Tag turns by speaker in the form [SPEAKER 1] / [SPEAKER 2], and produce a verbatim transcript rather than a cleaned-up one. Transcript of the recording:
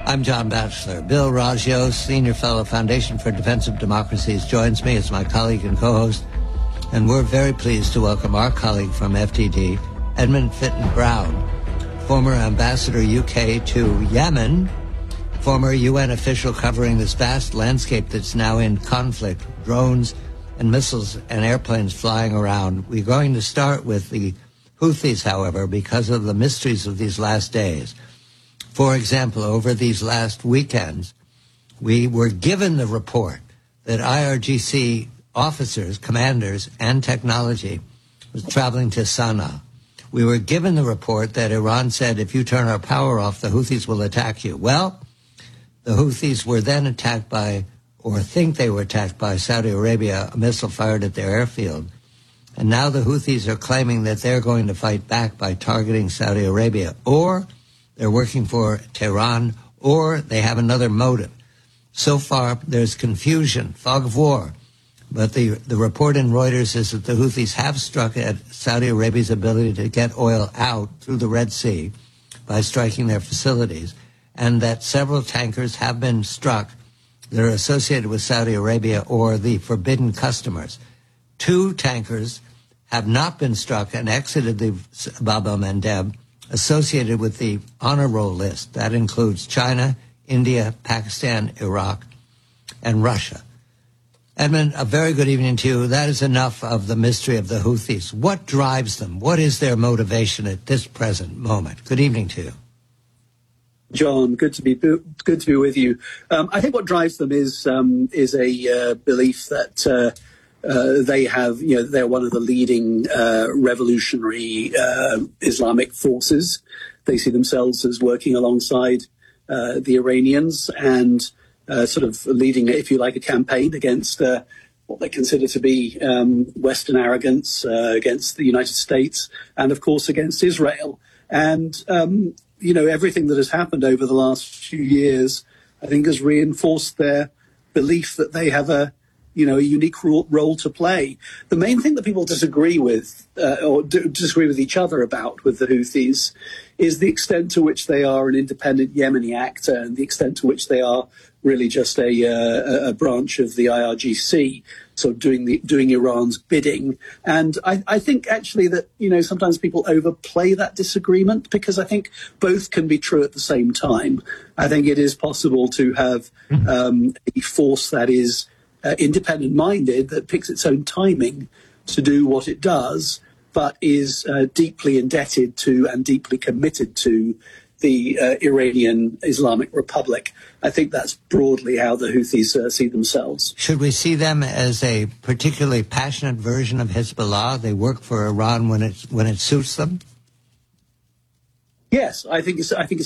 [SPEAKER 1] I'm John Batchelor. Bill Raggio, Senior Fellow, Foundation for Defense of Democracies, joins me as my colleague and co-host. And we're very pleased to welcome our colleague from F T D, Edmund Fitton Brown, former Ambassador U K to Yemen, former U N official covering this vast landscape that's now in conflict, drones and missiles and airplanes flying around. We're going to start with the Houthis, however, because of the mysteries of these last days. For example, over these last weekends, we were given the report that I R G C officers, commanders, and technology was traveling to Sana'a. We were given the report that Iran said, if you turn our power off, the Houthis will attack you. Well, the Houthis were then attacked by, or think they were attacked by Saudi Arabia, a missile fired at their airfield. And now the Houthis are claiming that they're going to fight back by targeting Saudi Arabia, or they're working for Tehran, or they have another motive. So far, there's confusion, fog of war. But the, the report in Reuters is that the Houthis have struck at Saudi Arabia's ability to get oil out through the Red Sea by striking their facilities, and that several tankers have been struck that are associated with Saudi Arabia or the forbidden customers. Two tankers have not been struck and exited the Bab el-Mandeb associated with the honor roll list. That includes China, India, Pakistan, Iraq, and Russia. Edmund, a very good evening to you. That is enough of the mystery of the Houthis. What drives them? What is their motivation at this present moment? Good evening to you.
[SPEAKER 2] John, good to be good to be with you. Um, I think what drives them is um, is a uh, belief that uh, uh, they have, you know, they're one of the leading uh, revolutionary uh, Islamic forces. They see themselves as working alongside uh, the Iranians and Uh, sort of leading, if you like, a campaign against uh, what they consider to be um, Western arrogance, uh, against the United States, and of course against Israel. And, um, you know, everything that has happened over the last few years, I think, has reinforced their belief that they have a, you know, a unique ro- role to play. The main thing that people disagree with, uh, or d- disagree with each other about with the Houthis, is the extent to which they are an independent Yemeni actor and the extent to which they are really just a, uh, a branch of the I R G C, so doing the doing Iran's bidding. And I, I think actually that, you know, sometimes people overplay that disagreement, because I think both can be true at the same time. I think it is possible to have um, a force that is uh, independent-minded, that picks its own timing to do what it does, but is uh, deeply indebted to and deeply committed to the uh, Iranian Islamic Republic. I think that's broadly how the Houthis uh, see themselves.
[SPEAKER 1] Should we see them as a particularly passionate version of Hezbollah? They work for Iran when it when it suits them?
[SPEAKER 2] Yes, I think it's, I think it's